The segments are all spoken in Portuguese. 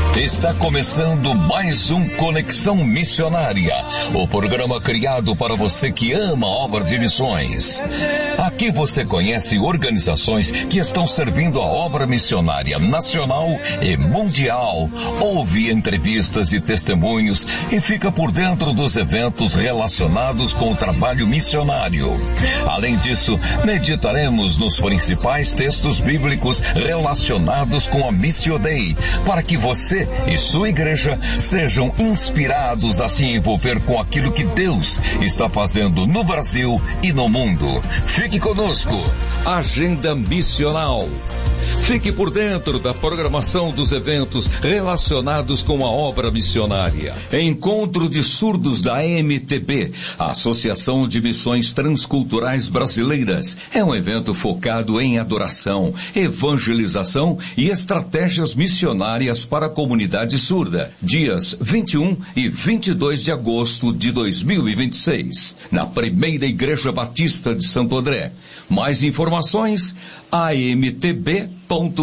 Está começando mais um Conexão Missionária, o programa criado para você que ama a obra de missões. Aqui você conhece organizações que estão servindo a obra missionária nacional e mundial, ouve entrevistas e testemunhos e fica por dentro dos eventos relacionados com o trabalho missionário. Além disso, meditaremos nos principais textos bíblicos relacionados com a Missio Dei, para que você e sua igreja sejam inspirados a se envolver com aquilo que Deus está fazendo no Brasil e no mundo. Fique conosco. Agenda Missional. Fique por dentro da programação dos eventos relacionados com a obra missionária. Encontro de Surdos da AMTB, Associação de Missões Transculturais Brasileiras. É um evento focado em adoração, evangelização e estratégias missionárias para a comunidade surda. Dias 21 e 22 de agosto de 2026, na Primeira Igreja Batista de Santo André. Mais informações, amtb.org.br.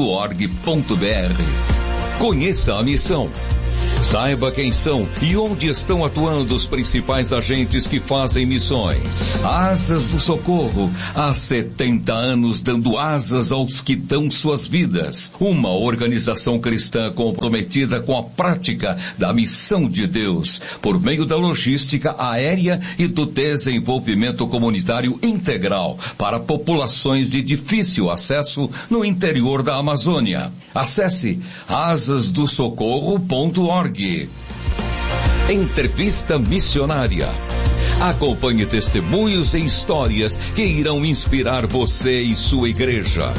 Conheça a missão. Saiba quem são e onde estão atuando os principais agentes que fazem missões. Asas do Socorro, há 70 anos dando asas aos que dão suas vidas. Uma organização cristã comprometida com a prática da missão de Deus, por meio da logística aérea e do desenvolvimento comunitário integral para populações de difícil acesso no interior da Amazônia. Acesse asasdosocorro.org. Entrevista missionária. Acompanhe testemunhos e histórias que irão inspirar você e sua igreja.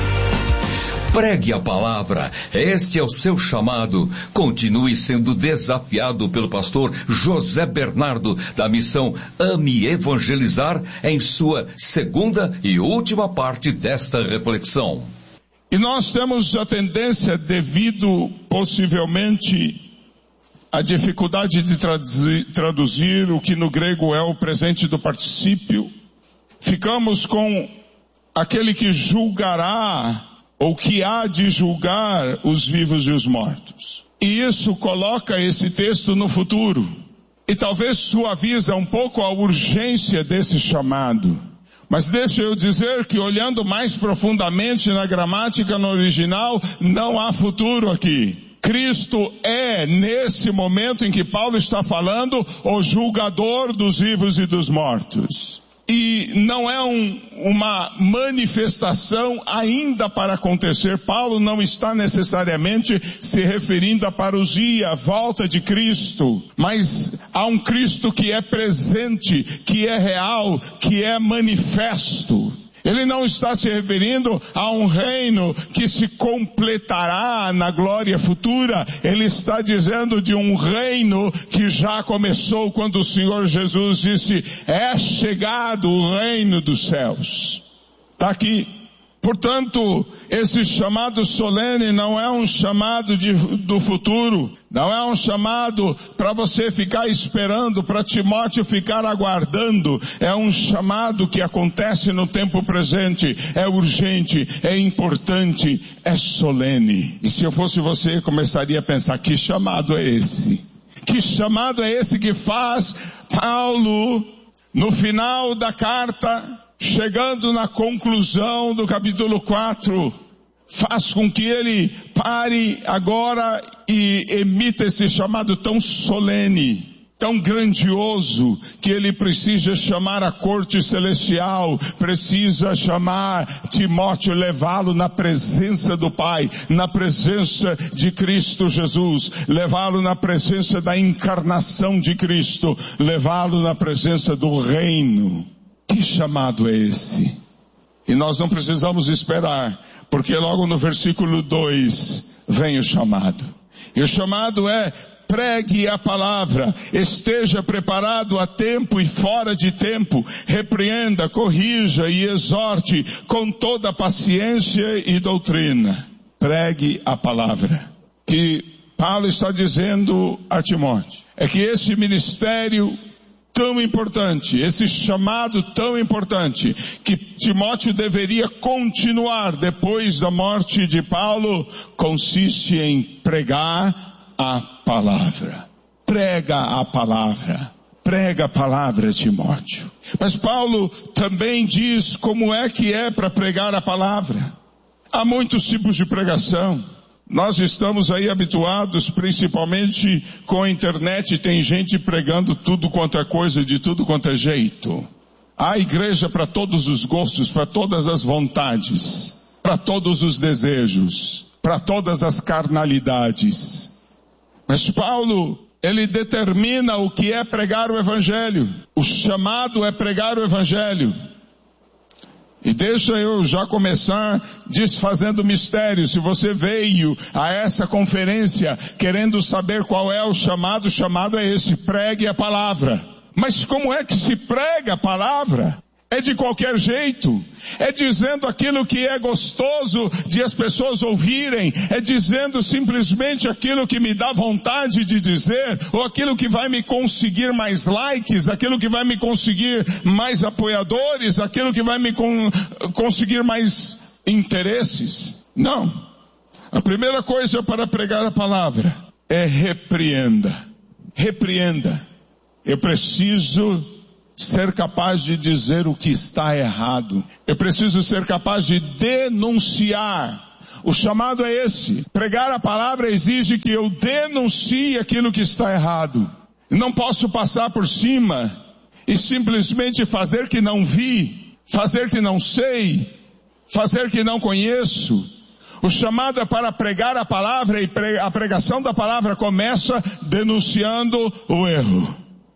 Pregue a palavra. Este é o seu chamado. Continue sendo desafiado pelo pastor José Bernardo, da missão Ame Evangelizar, em sua segunda e última parte desta reflexão. E nós temos a tendência, devido possivelmente a dificuldade de traduzir o que no grego é o presente do particípio, ficamos com aquele que julgará ou que há de julgar os vivos e os mortos. E isso coloca esse texto no futuro. E talvez suaviza um pouco a urgência desse chamado. Mas deixa eu dizer que olhando mais profundamente na gramática no original, não há futuro aqui. Cristo é, nesse momento em que Paulo está falando, o julgador dos vivos e dos mortos. E não é uma manifestação ainda para acontecer. Paulo não está necessariamente se referindo à parousia, a volta de Cristo. Mas há um Cristo que é presente, que é real, que é manifesto. Ele não está se referindo a um reino que se completará na glória futura. Ele está dizendo de um reino que já começou quando o Senhor Jesus disse, é chegado o reino dos céus. Está aqui. Portanto, esse chamado solene não é um chamado do futuro, não é um chamado para você ficar esperando, para Timóteo ficar aguardando, é um chamado que acontece no tempo presente, é urgente, é importante, é solene. E se eu fosse você, começaria a pensar, que chamado é esse? Que chamado é esse que faz Paulo, no final da carta, chegando na conclusão do capítulo 4, faz com que ele pare agora e emita esse chamado tão solene, tão grandioso, que ele precisa chamar a corte celestial, precisa chamar Timóteo, levá-lo na presença do Pai, na presença de Cristo Jesus, levá-lo na presença da encarnação de Cristo, levá-lo na presença do reino. Que chamado é esse? E nós não precisamos esperar, porque logo no versículo 2 vem o chamado. E o chamado é, pregue a palavra, esteja preparado a tempo e fora de tempo, repreenda, corrija e exorte com toda paciência e doutrina. Pregue a palavra. Que Paulo está dizendo a Timóteo, é que esse ministério tão importante, esse chamado tão importante, que Timóteo deveria continuar depois da morte de Paulo, consiste em pregar a palavra. Prega a palavra. Prega a palavra, Timóteo. Mas Paulo também diz como é que é para pregar a palavra. Há muitos tipos de pregação. Nós estamos aí habituados, principalmente com a internet, tem gente pregando tudo quanto é coisa, de tudo quanto é jeito. Há igreja para todos os gostos, para todas as vontades, para todos os desejos, para todas as carnalidades. Mas Paulo, ele determina o que é pregar o Evangelho. O chamado é pregar o Evangelho. E deixa eu já começar desfazendo o mistério. Se você veio a essa conferência querendo saber qual é o chamado é esse: pregue a palavra. Mas como é que se prega a palavra? É de qualquer jeito. É dizendo aquilo que é gostoso de as pessoas ouvirem. É dizendo simplesmente aquilo que me dá vontade de dizer, ou aquilo que vai me conseguir mais likes, aquilo que vai me conseguir mais apoiadores, aquilo que vai me conseguir mais interesses. Não. A primeira coisa para pregar a palavra é repreenda. Repreenda. Eu preciso ser capaz de dizer o que está errado. Eu preciso ser capaz de denunciar. O chamado é esse. Pregar a palavra exige que eu denuncie aquilo que está errado. Não posso passar por cima e simplesmente fazer que não vi, fazer que não sei, fazer que não conheço. O chamado é para pregar a palavra, e a pregação da palavra começa denunciando o erro.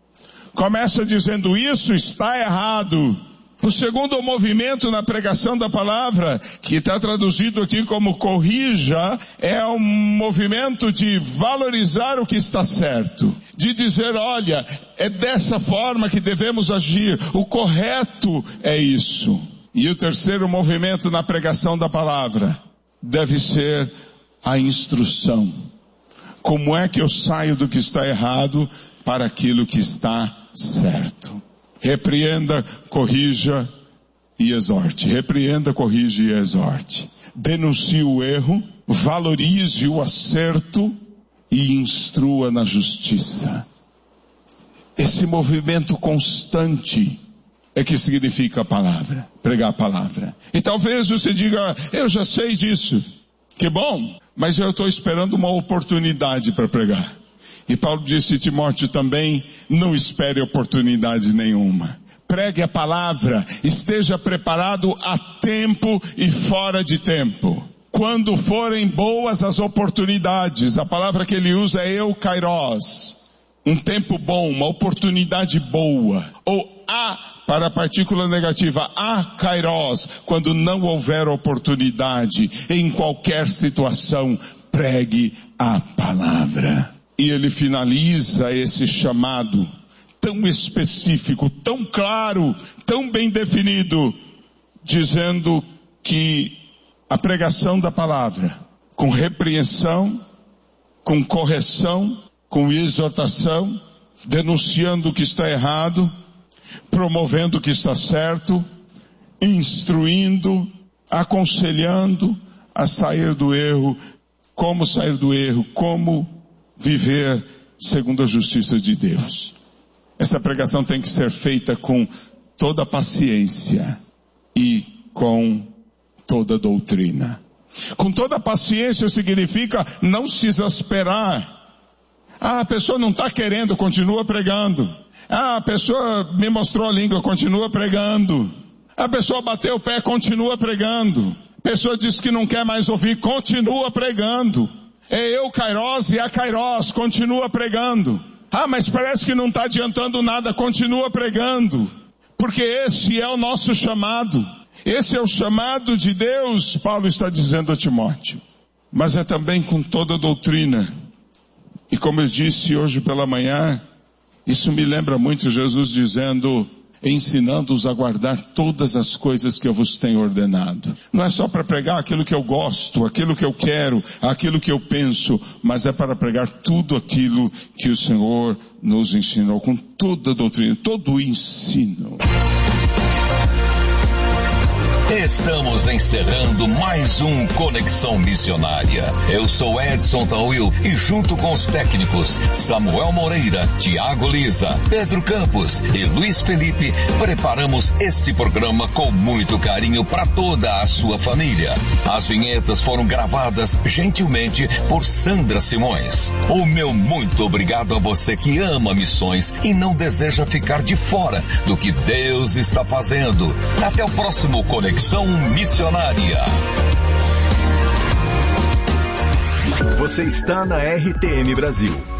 Começa dizendo: isso está errado. O segundo movimento na pregação da palavra, que está traduzido aqui como corrija, é um movimento de valorizar o que está certo. De dizer: olha, é dessa forma que devemos agir. O correto é isso. E o terceiro movimento na pregação da palavra deve ser a instrução. Como é que eu saio do que está errado para aquilo que está certo? Repreenda, corrija e exorte. Repreenda, corrija e exorte. Denuncie o erro, valorize o acerto e instrua na justiça. Esse movimento constante é que significa a palavra, pregar a palavra. E talvez você diga: eu já sei disso. Que bom, mas eu estou esperando uma oportunidade para pregar. E Paulo disse a Timóteo também: não espere oportunidade nenhuma. Pregue a palavra, esteja preparado a tempo e fora de tempo. Quando forem boas as oportunidades, a palavra que ele usa é eukairos. Um tempo bom, uma oportunidade boa. Ou para a partícula negativa, kairos, quando não houver oportunidade, em qualquer situação, pregue a palavra. E ele finaliza esse chamado tão específico, tão claro, tão bem definido, dizendo que a pregação da palavra, com repreensão, com correção, com exortação, denunciando o que está errado, promovendo o que está certo, instruindo, aconselhando a sair do erro, como sair do erro, como viver segundo a justiça de Deus. Essa pregação tem que ser feita com toda a paciência e com toda a doutrina. Com toda a paciência significa não se exasperar. A pessoa não está querendo, continua pregando. A pessoa me mostrou a língua, continua pregando. A pessoa bateu o pé, continua pregando. A pessoa disse que não quer mais ouvir, continua pregando. É eukairos e akairos, continua pregando. Mas parece que não está adiantando nada, continua pregando. Porque esse é o nosso chamado. Esse é o chamado de Deus, Paulo está dizendo a Timóteo. Mas é também com toda a doutrina. E como eu disse hoje pela manhã, isso me lembra muito Jesus dizendo: ensinando-os a guardar todas as coisas que eu vos tenho ordenado. Não é só para pregar aquilo que eu gosto, aquilo que eu quero, aquilo que eu penso, mas é para pregar tudo aquilo que o Senhor nos ensinou, com toda a doutrina, todo o ensino. Estamos encerrando mais um Conexão Missionária. Eu sou Edson Tawil e junto com os técnicos Samuel Moreira, Tiago Lisa, Pedro Campos e Luiz Felipe, preparamos este programa com muito carinho para toda a sua família. As vinhetas foram gravadas gentilmente por Sandra Simões. O meu muito obrigado a você que ama missões e não deseja ficar de fora do que Deus está fazendo. Até o próximo Conexão Missionária. Você está na RTM Brasil.